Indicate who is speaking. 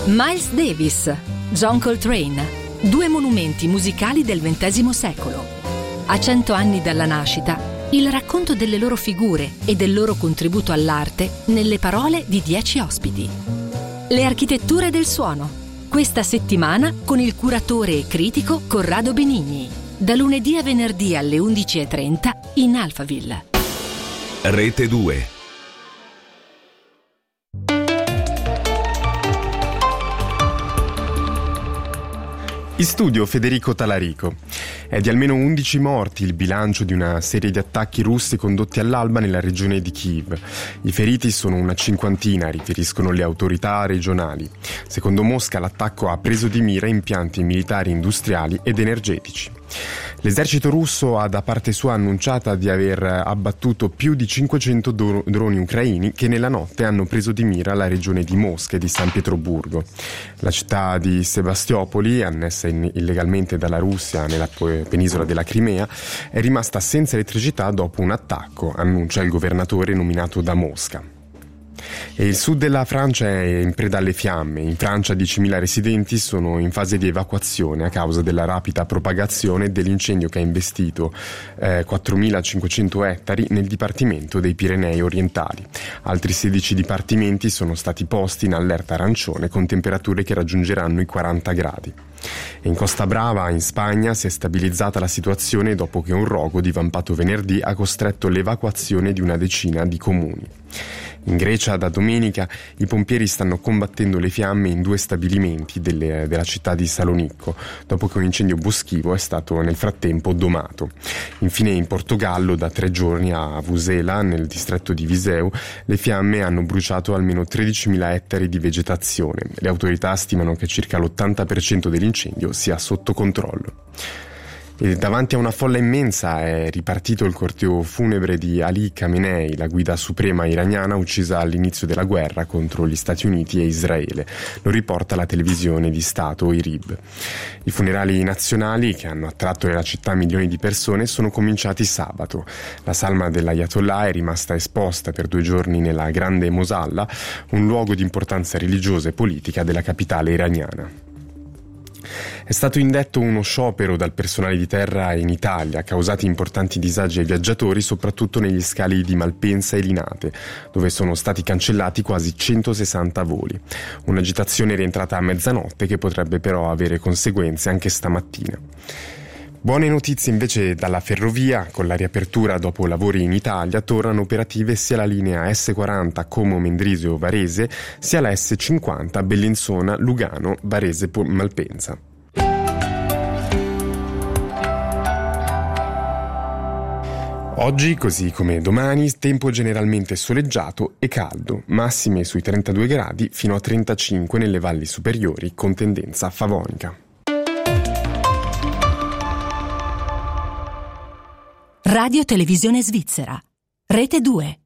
Speaker 1: Miles Davis, John Coltrane, due monumenti musicali del XX secolo. A 100 anni dalla nascita, il racconto delle loro figure e del loro contributo all'arte nelle parole di 10 ospiti. Le architetture del suono. Questa settimana con il curatore e critico Corrado Benigni. Da lunedì a venerdì alle 11:30 in Alphaville.
Speaker 2: Rete 2.
Speaker 3: In studio Federico Talarico. È di almeno 11 morti il bilancio di una serie di attacchi russi condotti all'alba nella regione di Kiev. I feriti sono una cinquantina, riferiscono le autorità regionali. Secondo Mosca l'attacco ha preso di mira impianti militari industriali ed energetici. L'esercito russo ha da parte sua annunciata di aver abbattuto più di 500 droni ucraini che nella notte hanno preso di mira la regione di Mosca e di San Pietroburgo. La città di Sebastopoli, annessa illegalmente dalla Russia nella penisola della Crimea, è rimasta senza elettricità dopo un attacco, annuncia il governatore nominato da Mosca. E il sud della Francia è in preda alle fiamme. In Francia 10.000 residenti sono in fase di evacuazione a causa della rapida propagazione dell'incendio che ha investito 4.500 ettari nel dipartimento dei Pirenei orientali. Altri 16 dipartimenti sono stati posti in allerta arancione con temperature che raggiungeranno i 40 gradi. E in Costa Brava, in Spagna, si è stabilizzata la situazione dopo che un rogo divampato venerdì ha costretto l'evacuazione di una decina di comuni. In Grecia, da domenica, i pompieri stanno combattendo le fiamme in 2 stabilimenti della città di Salonicco, dopo che un incendio boschivo è stato nel frattempo domato. Infine, in Portogallo, da 3 giorni a Vusela, nel distretto di Viseu, le fiamme hanno bruciato almeno 13.000 ettari di vegetazione. Le autorità stimano che circa l'80% dell'incendio sia sotto controllo. E davanti a una folla immensa è ripartito il corteo funebre di Ali Khamenei, la guida suprema iraniana uccisa all'inizio della guerra contro gli Stati Uniti e Israele. Lo riporta la televisione di Stato IRIB. I funerali nazionali, che hanno attratto nella città milioni di persone, sono cominciati sabato. La salma dell'Ayatollah è rimasta esposta per 2 giorni nella Grande Mosalla, un luogo di importanza religiosa e politica della capitale iraniana. È stato indetto uno sciopero dal personale di terra in Italia, causati importanti disagi ai viaggiatori, soprattutto negli scali di Malpensa e Linate, dove sono stati cancellati quasi 160 voli. Un'agitazione rientrata a mezzanotte che potrebbe però avere conseguenze anche stamattina. Buone notizie invece dalla ferrovia. Con la riapertura dopo lavori in Italia tornano operative sia la linea S40 Como Mendrisio Varese sia la S50 Bellinzona Lugano Varese Malpensa. Oggi, così come domani, tempo generalmente soleggiato e caldo, massime sui 32 gradi fino a 35 nelle valli superiori con tendenza favonica.
Speaker 1: Radio Televisione Svizzera, Rete 2.